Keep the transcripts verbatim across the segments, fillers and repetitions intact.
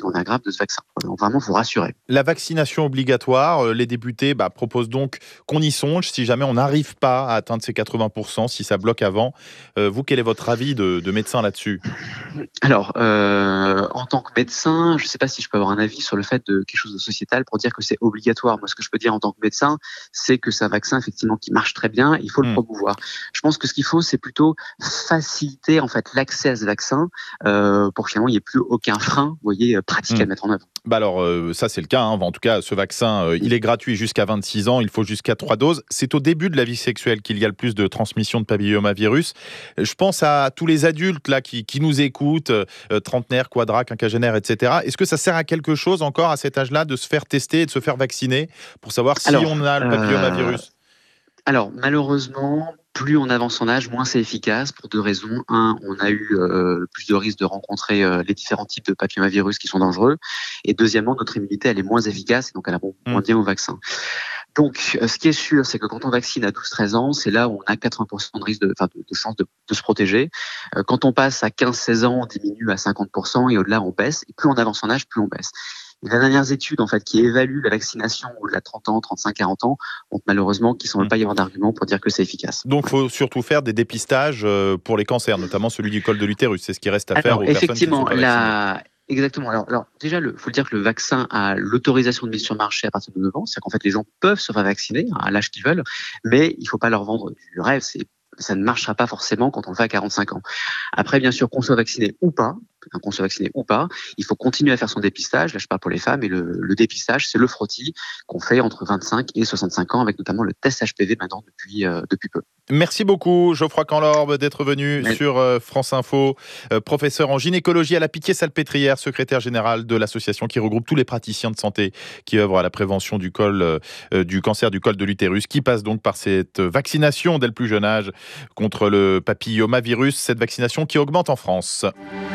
secondaires graves de ce vaccin. Donc vraiment, vous rassurer. La vaccination obligatoire, les députés bah, proposent donc qu'on y songe si jamais on n'arrive pas à atteindre ces quatre-vingts pour cent, si ça bloque avant. Euh, vous, quel est votre avis de, de médecin là-dessus ? Alors, euh, en tant que médecin, je ne sais pas si je peux avoir un avis sur le fait de quelque chose de sociétal pour dire que c'est obligatoire. Moi, ce que je peux dire en tant que médecin, c'est que c'est un vaccin effectivement qui marche très bien. Il faut le mmh. promouvoir. Je pense que ce qu'il faut, c'est plutôt faciliter en fait l'accès à ce vaccin euh, pour que finalement il n'y ait plus aucun frein, vous voyez, pratique mmh. à mettre en œuvre. Bah alors, euh, ça c'est le cas. Hein. En tout cas, ce vaccin, euh, il est gratuit jusqu'à vingt-six ans. Il faut jusqu'à trois doses. C'est au début de la vie sexuelle qu'il y a le plus de transmission de papillomavirus. Je pense à tous les adultes là qui, qui nous écoutent, euh, trentenaires, quadra, quinquagénaires, et cetera. Est-ce que ça sert à quelque chose encore à cet âge-là de se faire tester et de se faire vacciner pour savoir si alors, on a le papillomavirus ? euh, Alors, malheureusement, plus on avance en âge, moins c'est efficace pour deux raisons. Un, on a eu euh, plus de risques de rencontrer euh, les différents types de papillomavirus qui sont dangereux. Et deuxièmement, notre immunité, elle est moins efficace et donc elle répond moins bien au vaccin. Donc, euh, ce qui est sûr, c'est que quand on vaccine à douze treize ans, c'est là où on a quatre-vingts pour cent de risque de, enfin, de, de chance de, de se protéger. Euh, quand on passe à quinze seize ans, on diminue à cinquante pour cent et au-delà, on baisse. Et plus on avance en âge, plus on baisse. Les dernières études en fait, qui évaluent la vaccination au-delà de trente ans, trente-cinq, quarante ans, montrent malheureusement qu'il ne semble pas y avoir d'argument pour dire que c'est efficace. Donc, il faut surtout faire des dépistages pour les cancers, notamment celui du col de l'utérus. C'est ce qui reste à faire alors, aux personnes qui ne sont pas vaccinées. La... Exactement. Alors, alors déjà, il faut le dire que le vaccin a l'autorisation de mise sur le marché à partir de neuf ans. C'est-à-dire qu'en fait, les gens peuvent se faire vacciner à l'âge qu'ils veulent, mais il ne faut pas leur vendre du rêve. C'est... Ça ne marchera pas forcément quand on le fait à quarante-cinq ans. Après, bien sûr, qu'on soit vacciné ou pas, qu'on soit vacciné ou pas, il faut continuer à faire son dépistage. Là, je parle pour les femmes, et le, le dépistage, c'est le frottis qu'on fait entre vingt-cinq et soixante-cinq ans, avec notamment le test H P V maintenant depuis, euh, depuis peu. Merci beaucoup, Geoffroy Canlorbe, d'être venu Merci. sur euh, France Info, euh, professeur en gynécologie à la Pitié-Salpêtrière, secrétaire général de l'association qui regroupe tous les praticiens de santé qui œuvrent à la prévention du, col, euh, du cancer du col de l'utérus, qui passe donc par cette vaccination dès le plus jeune âge contre le papillomavirus, cette vaccination qui augmente en France.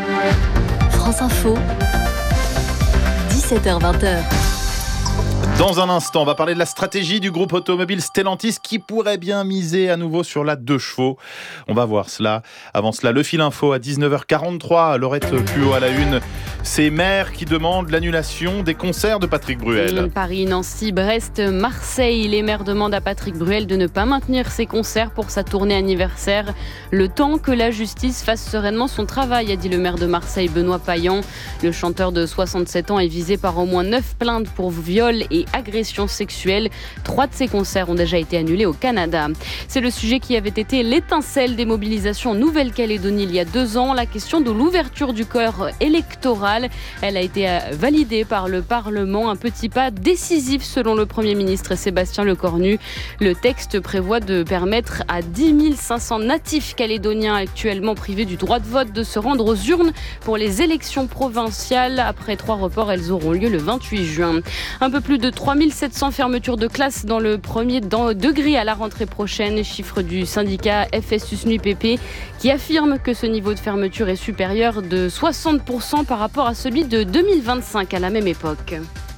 France Info, dix-sept heures vingt. Dans un instant, on va parler de la stratégie du groupe automobile Stellantis qui pourrait bien miser à nouveau sur la deux chevaux. On va voir cela. Avant cela, le fil info à dix-neuf heures quarante-trois. Laurette plus haut à la une. C'est maires qui demandent l'annulation des concerts de Patrick Bruel. Paris, Nancy, Brest, Marseille. Les maires demandent à Patrick Bruel de ne pas maintenir ses concerts pour sa tournée anniversaire. Le temps que la justice fasse sereinement son travail, a dit le maire de Marseille, Benoît Payan. Le chanteur de soixante-sept ans est visé par au moins neuf plaintes pour viol et agressions sexuelles. Trois de ces concerts ont déjà été annulés au Canada. C'est le sujet qui avait été l'étincelle des mobilisations en Nouvelle-Calédonie il y a deux ans. La question de l'ouverture du corps électoral. Elle a été validée par le Parlement. Un petit pas décisif selon le Premier ministre Sébastien Lecornu. Le texte prévoit de permettre à dix mille cinq cents natifs calédoniens actuellement privés du droit de vote de se rendre aux urnes pour les élections provinciales. Après trois reports, elles auront lieu le vingt-huit juin. Un peu plus de trois mille sept cents fermetures de classes dans le premier degré à la rentrée prochaine. Chiffre du syndicat F S U S N U P P qui affirme que ce niveau de fermeture est supérieur de soixante pour cent par rapport à celui de deux mille vingt-cinq à la même époque.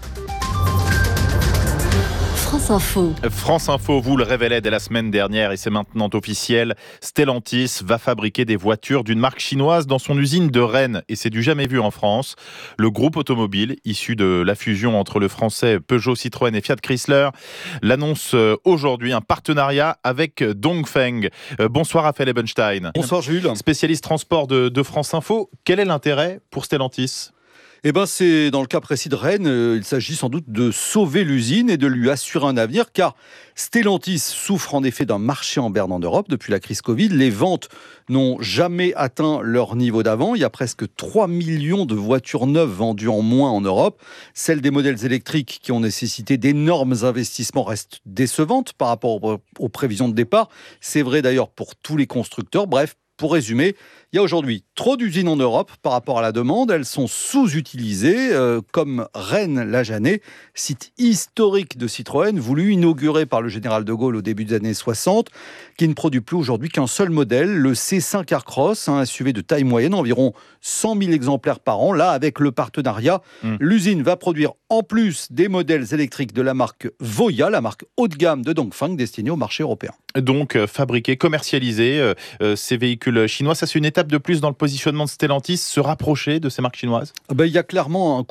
France Info. France Info vous le révélait dès la semaine dernière et c'est maintenant officiel. Stellantis va fabriquer des voitures d'une marque chinoise dans son usine de Rennes et c'est du jamais vu en France. Le groupe automobile, issu de la fusion entre le français Peugeot, Citroën et Fiat Chrysler, l'annonce aujourd'hui un partenariat avec Dongfeng. Bonsoir Raphaël Ebenstein. Bonsoir Jules. Spécialiste transport de, de France Info. Quel est l'intérêt pour Stellantis ? Eh ben, c'est dans le cas précis de Rennes, euh, il s'agit sans doute de sauver l'usine et de lui assurer un avenir, car Stellantis souffre en effet d'un marché en berne en Europe depuis la crise Covid. Les ventes n'ont jamais atteint leur niveau d'avant. Il y a presque trois millions de voitures neuves vendues en moins en Europe. Celles des modèles électriques qui ont nécessité d'énormes investissements restent décevantes par rapport aux prévisions de départ. C'est vrai d'ailleurs pour tous les constructeurs. Bref, pour résumer, il y a aujourd'hui trop d'usines en Europe par rapport à la demande. Elles sont sous-utilisées, euh, comme Rennes-la-Janée, site historique de Citroën, voulu inaugurer par le général de Gaulle au début des années soixante, qui ne produit plus aujourd'hui qu'un seul modèle, le C cinq Aircross, un S U V de taille moyenne, environ cent mille exemplaires par an. Là, avec le partenariat, mmh. l'usine va produire en plus des modèles électriques de la marque Voya, la marque haut de gamme de Dongfeng, destinée au marché européen. Donc, euh, fabriquer, commercialiser euh, euh, ces véhicules chinois, ça c'est une étape de plus dans le positionnement de Stellantis, se rapprocher de ces marques chinoises ? Ben, il y a clairement un